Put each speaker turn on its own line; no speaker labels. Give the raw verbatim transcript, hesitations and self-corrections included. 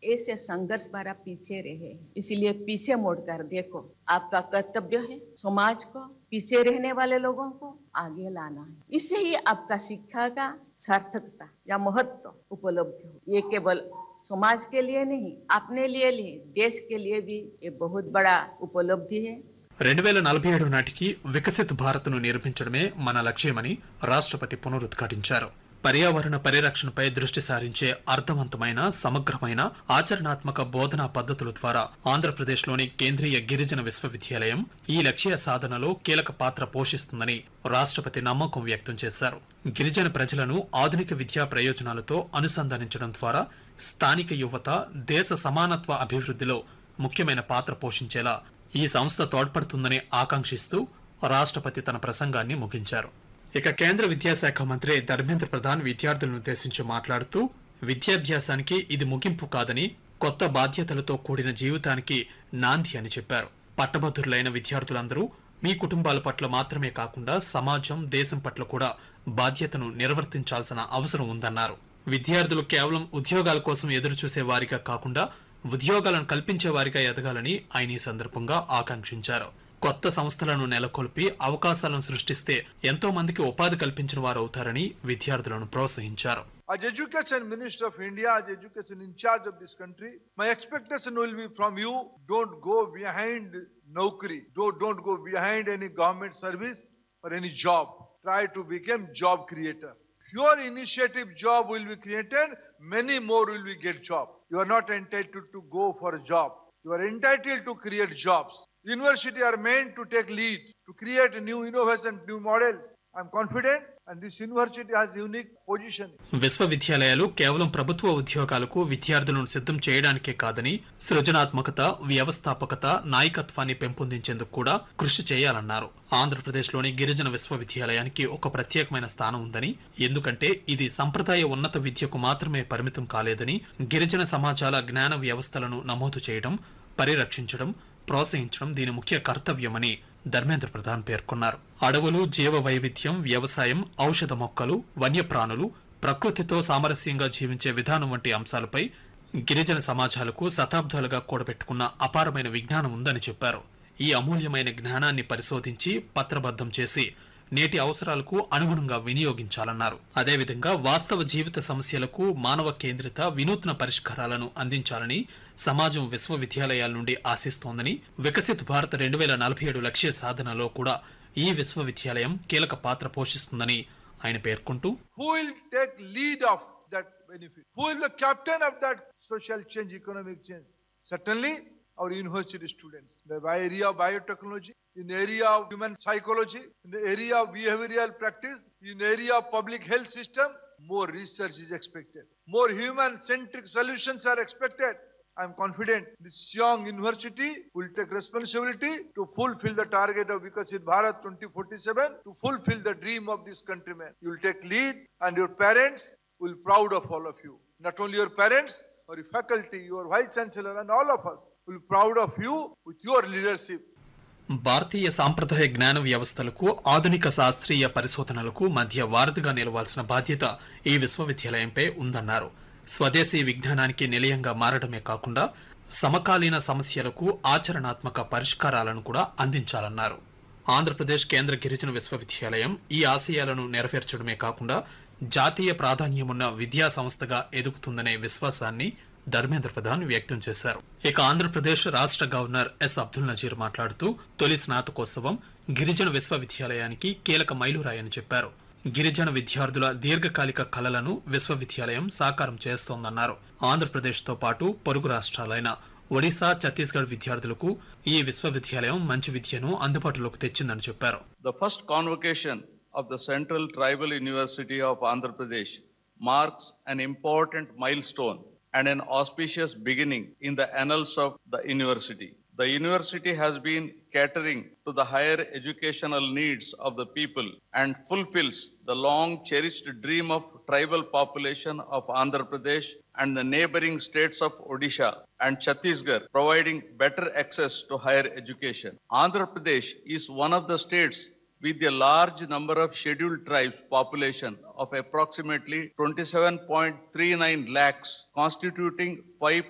ऐसे संघर्ष भरा पीछे रहे, इसलिए पीछे मुड़कर देखो, आपका कर्तव्य है समाज को, पीछे रहने वाले लोगों को आगे लाना है। इससे ही आपका शिक्षा का सार्थकता या महत्व उपलब्ध हो। ये केवल समाज के लिए नहीं, अपने लिए नहीं, देश के लिए भी ये बहुत बड़ा उपलब्धि है।
రెండు వేల నలభై ఏడు నాటికి వికసిత్ భారత్ను నిర్మించడమే మన లక్ష్యమని రాష్ట్రపతి పునరుద్ఘాటించారు. పర్యావరణ పరిరక్షణపై దృష్టి సారించే అర్థవంతమైన సమగ్రమైన ఆచరణాత్మక బోధనా పద్ధతుల ద్వారా ఆంధ్రప్రదేశ్లోని కేంద్రీయ గిరిజన విశ్వవిద్యాలయం ఈ లక్ష్య సాధనలో కీలక పాత్ర పోషిస్తుందని రాష్ట్రపతి నమ్మకం వ్యక్తం చేశారు. గిరిజన ప్రజలను ఆధునిక విద్యా ప్రయోజనాలతో అనుసంధానించడం ద్వారా స్థానిక యువత దేశ సమానత్వ అభివృద్ధిలో ముఖ్యమైన పాత్ర పోషించేలా ఈ సంస్థ తోడ్పడుతుందని ఆకాంక్షిస్తూ రాష్ట్రపతి తన ప్రసంగాన్ని ముగించారు. ఇక కేంద్ర విద్యాశాఖ మంత్రి ధర్మేంద్ర ప్రధాన్ విద్యార్థులను ఉద్దేశించి మాట్లాడుతూ విద్యాభ్యాసానికి ఇది ముగింపు కాదని, కొత్త బాధ్యతలతో కూడిన జీవితానికి నాంది అని చెప్పారు. పట్టభద్రులైన విద్యార్థులందరూ మీ కుటుంబాల పట్ల మాత్రమే కాకుండా సమాజం, దేశం పట్ల కూడా బాధ్యతను నిర్వర్తించాల్సిన అవసరం ఉందన్నారు. విద్యార్థులు కేవలం ఉద్యోగాల కోసం ఎదురు చూసే వారిగా కాకుండా ఉద్యోగాలను కల్పించే వారిగా ఎదగాలని ఆయన ఈ సందర్భంగా ఆకాంక్షించారు. కొత్త సంస్థలను నెలకొల్పి అవకాశాలను సృష్టిస్తే ఎంతో మందికి ఉపాధి కల్పించిన వారు అవుతారని విద్యార్థులను ప్రోత్సహించారు.
As Education Minister of India, as Education in charge of this country, my expectation will be from you, don't go behind Naukri, don't, don't go behind any government service or any job. Try to become job creator. Your initiative job will be created, many more will be get job. You are not entitled to go for a job. You are entitled to create jobs. University are meant to take lead, to create new innovation, new models. I am confident and this university has unique position.
విశ్వవిద్యాలయాలు కేవలం ప్రభుత్వ ఉద్యోగాలకు విద్యార్థులను సిద్ధం చేయడానికే కాదని సృజనాత్మకత, వ్యవస్థాపకత, నాయకత్వాన్ని పెంపొందించేందుకు కూడా కృషి చేయాలన్నారు. ఆంధ్రప్రదేశ్లోని గిరిజన విశ్వవిద్యాలయానికి ఒక ప్రత్యేకమైన స్థానం ఉందని, ఎందుకంటే ఇది సంప్రదాయ ఉన్నత విద్యకు మాత్రమే పరిమితం కాలేదని, గిరిజన సమాజాల జ్ఞాన వ్యవస్థలను నమోదు చేయడం, పరిరక్షించడం, ప్రోత్సహించడం దీని ముఖ్య కర్తవ్యమని ధర్మేంద్ర ప్రధాన్ పేర్కొన్నారు. అడవులు, జీవ వైవిధ్యం, వ్యవసాయం, ఔషధ మొక్కలు, వన్యప్రాణులు, ప్రకృతితో సామరస్యంగా జీవించే విధానం వంటి అంశాలపై గిరిజన సమాజాలకు శతాబ్దాలుగా కూడబెట్టుకున్న అపారమైన విజ్ఞానం ఉందని చెప్పారు. ఈ అమూల్యమైన జ్ఞానాన్ని పరిశోధించి పత్రబద్ధం చేసి నేటి అవసరాలకు అనుగుణంగా వినియోగించాలన్నారు. అదేవిధంగా వాస్తవ జీవిత సమస్యలకు మానవ కేంద్రిత వినూత్న పరిష్కారాలను అందించాలని సమాజం విశ్వవిద్యాలయాల నుండి ఆశిస్తోందని, వికసిత్ భారత్ రెండు వేల నలభై ఏడు లక్ష్య సాధనలో కూడా ఈ విశ్వవిద్యాలయం కీలక పాత్ర పోషిస్తుందని ఆయన పేర్కొంటూ,
Who will take lead of that benefit? Who will be the captain of that social change, economic change? Certainly our university students. In the area of biotechnology, in the area of human psychology, in the area of behavioral practice, in the area of public health system, more research is expected. More human-centric solutions are expected. I am confident this young university will take responsibility to fulfill the target of Vikasit Bharat twenty forty-seven, to fulfill the dream of this countrymen. You will take lead and your parents will be proud of all of you. Not only your parents, or your faculty, your vice chancellor and all of us will be proud of you with your leadership.
భారతీయ సాంప్రదాయ జ్ఞాన వ్యవస్థలకు, ఆధునిక శాస్త్రీయ పరిశోధనలకు మధ్య వారధిగా నిలవాల్సిన బాధ్యత ఈ విశ్వవిద్యాలయంపై ఉందన్నారు. స్వదేశీ విజ్ఞానానికి నిలయంగా మారడమే కాకుండా సమకాలీన సమస్యలకు ఆచరణాత్మక పరిష్కారాలను కూడా అందించాలన్నారు. ఆంధ్రప్రదేశ్ కేంద్ర గిరిజన విశ్వవిద్యాలయం ఈ ఆశయాలను నెరవేర్చడమే కాకుండా జాతీయ ప్రాధాన్యమున్న విద్యా సంస్థగా ఎదుగుతుందనే విశ్వాసాన్ని ధర్మేంద్ర ప్రధాన్ వ్యక్తం చేశారు. ఇక ఆంధ్రప్రదేశ్ రాష్ట్ర గవర్నర్ ఎస్ అబ్దుల్ నజీర్ మాట్లాడుతూ తొలి స్నాతకోత్సవం గిరిజన విశ్వవిద్యాలయానికి కీలక మైలురాయని చెప్పారు. గిరిజన విద్యార్థుల దీర్ఘకాలిక కలలను విశ్వవిద్యాలయం సాకారం చేస్తోందన్నారు. ఆంధ్రప్రదేశ్ తో పాటు పొరుగు రాష్ట్రాలైన ఒడిశా, ఛత్తీస్గఢ్ విద్యార్థులకు ఈ విశ్వవిద్యాలయం మంచి విద్యను అందుబాటులోకి తెచ్చిందని చెప్పారు.
The first convocation of the Central Tribal University of Andhra Pradesh marks an important milestone and an auspicious beginning in the annals of the university. The university has been catering to the higher educational needs of the people and fulfills the long cherished dream of tribal population of Andhra Pradesh and the neighboring states of Odisha and Chhattisgarh, providing better access to higher education. Andhra Pradesh is one of the states with a large number of scheduled tribes population of approximately twenty-seven point three nine lakhs, constituting five